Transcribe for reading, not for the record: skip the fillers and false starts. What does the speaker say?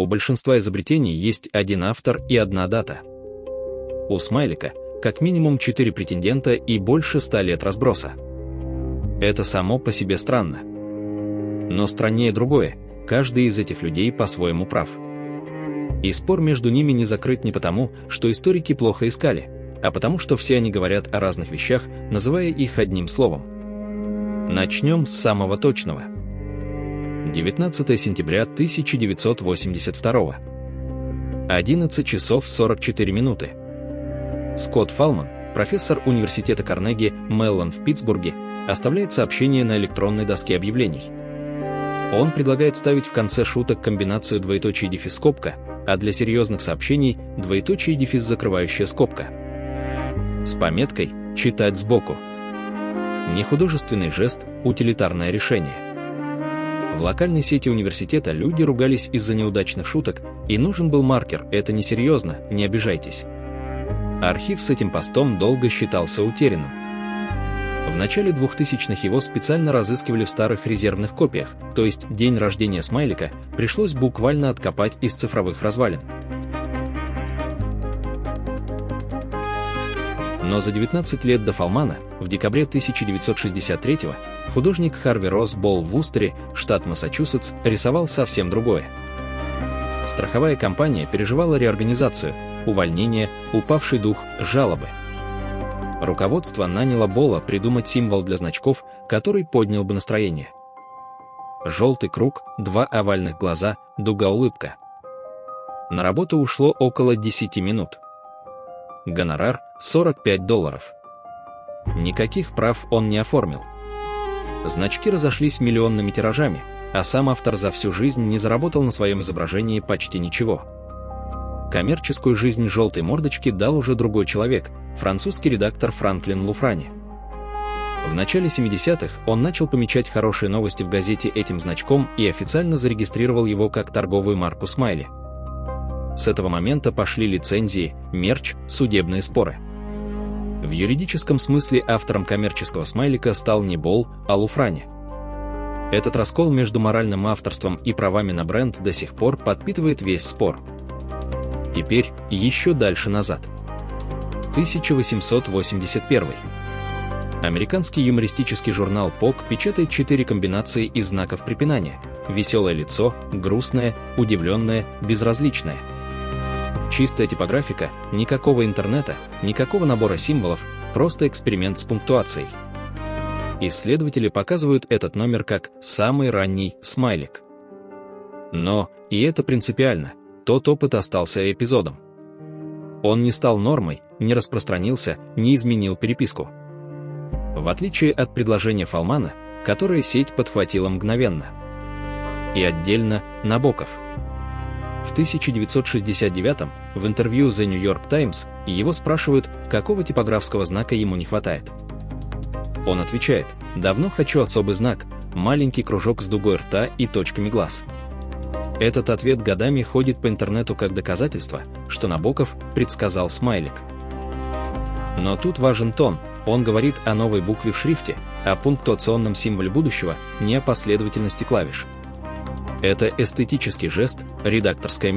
У большинства изобретений есть один автор и одна дата. У смайлика как минимум 4 претендента и больше 100 лет разброса. Это само по себе странно. Но страннее другое, каждый из этих людей по-своему прав. И спор между ними не закрыт не потому, что историки плохо искали, а потому что все они говорят о разных вещах, называя их одним словом. Начнем с самого точного. 19 сентября 1982. 11 часов 44 минуты. Скотт Фалман, профессор университета Карнеги Меллон в Питтсбурге, оставляет сообщение на электронной доске объявлений. Он предлагает ставить в конце шуток комбинацию двоеточие дефис скобка, а для серьезных сообщений двоеточие дефис закрывающая скобка. С пометкой «Читать сбоку». Нехудожественный жест, утилитарное решение. В локальной сети университета люди ругались из-за неудачных шуток, и нужен был маркер «Это несерьезно, не обижайтесь». Архив с этим постом долго считался утерянным. В начале 2000-х его специально разыскивали в старых резервных копиях, то есть день рождения смайлика пришлось буквально откопать из цифровых развалин. Но за 19 лет до Фалмана, в декабре 1963-го, художник Харви Росс Болл в Вустере, штат Массачусетс, рисовал совсем другое. Страховая компания переживала реорганизацию, увольнение, упавший дух, жалобы. Руководство наняло Болла придумать символ для значков, который поднял бы настроение. Желтый круг, 2 овальных глаза, дуга-улыбка. На работу ушло около 10 минут. Гонорар $45. Никаких прав он не оформил. Значки разошлись миллионными тиражами, а сам автор за всю жизнь не заработал на своем изображении почти ничего. Коммерческую жизнь желтой мордочки дал уже другой человек, французский редактор Франклин Луфрани. В начале 70-х он начал помечать хорошие новости в газете этим значком и официально зарегистрировал его как торговую марку смайли. С этого момента пошли лицензии, мерч, судебные споры. В юридическом смысле автором коммерческого смайлика стал не Болл, а Луфрани. Этот раскол между моральным авторством и правами на бренд до сих пор подпитывает весь спор. Теперь еще дальше назад. 1881. Американский юмористический журнал Pog печатает 4 комбинации из знаков препинания: веселое лицо, грустное, удивленное, безразличное. Чистая типографика, никакого интернета, никакого набора символов, просто эксперимент с пунктуацией. Исследователи показывают этот номер как самый ранний смайлик. Но, и это принципиально, тот опыт остался эпизодом. Он не стал нормой, не распространился, не изменил переписку. В отличие от предложения Фалмана, которое сеть подхватила мгновенно. И отдельно Набоков. В 1969-м в интервью The New York Times его спрашивают, какого типографского знака ему не хватает. Он отвечает: «Давно хочу особый знак, маленький кружок с дугой рта и точками глаз». Этот ответ годами ходит по интернету как доказательство, что Набоков предсказал смайлик. Но тут важен тон, он говорит о новой букве в шрифте, о пунктуационном символе будущего, не о последовательности клавиш. Это эстетический жест, редакторская